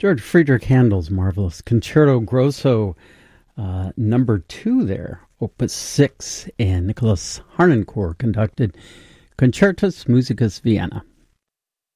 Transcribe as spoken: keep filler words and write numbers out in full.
George Friedrich Handel's marvelous Concerto Grosso uh, number two there, Opus six, and Nicholas Harnoncourt conducted Concertus Musicus Vienna.